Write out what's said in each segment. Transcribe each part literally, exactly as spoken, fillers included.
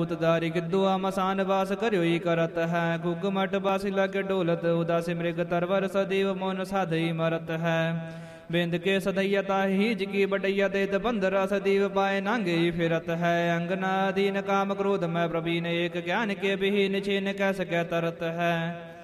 उतदारी गिद्दुआ मसान वास करियोई करत है। गुग मठ बासी लगे डोलत उदासी मृग तरवर सदैव मोन साधई मरत है। बिंद के सदैयता हीज की बटैया देत बंदरा सदैव पाए नांगे फिरत है। अंगना दीन काम क्रोध में प्रवीण एक ज्ञान के विहीन छीन कै सकै तरत है।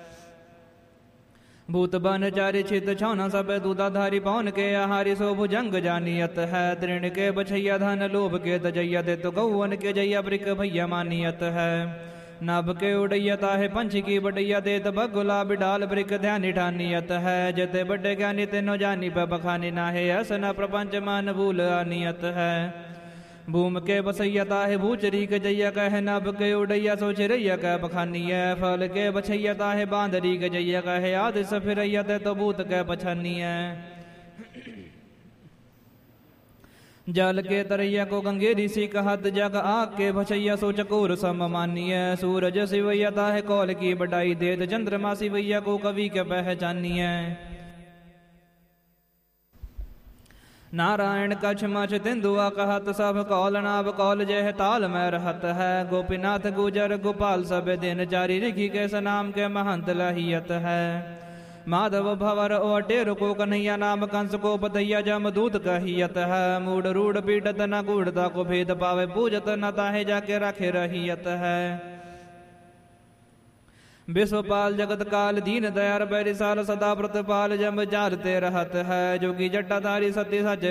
भूत बन चारि छित छौना सब दूधाधारी पौन के आहारी सो भुजंग जानियत है। तृण के बछैया धन लोभ के तजैया दे तो गौवन के जैया ब्रिक भैया मानियत है। नभ के उड़ैया ताहे पंछी की बटैया देत बगुला बिडाल ब्रिक ध्यान ठानियत है। जते बड़े ज्ञानी तेनो जानी पे बखानी नाहे असन प्रपंच मान भूल आनियत है। भूम के बसैया ताहे भूचरी के जैया कह नभ के उड़ैया सोच रैया कह बखानी है। फल के बछैया ताहे बांदरी के जैया कह आदि सफिरैया ते तो भूत कह पछानी है। जल के तरैया को गंगेरी सी कहत जग आग के भछैया सो चकोर सम मानिय। सूरज सिवैया ताहे कौल की बटाई देत चंद्रमा सिवैया को कवि के पहचानिय। नारायण कछ मछ तिंदुआ कहत सब कौल नाभ कौल जह ताल में रहत है। गोपीनाथ गुजर गोपाल सब दिन चारि ऋखि के सनाम के महंत लहियत है। माधव भवर ओ टेर को कन्हैया नाम कंस को पतैया जमदूत कहियत है। मूड रूढ़ पीटत न गूढ़ता को भेद पावे पूजत न ताहे जाके रखे रहियत है। विश्वपाल जगत काल दीन दयार बैरिसाल सदा व्रतपाल जम जारते रहत है। जोगी जटाधारी सती सच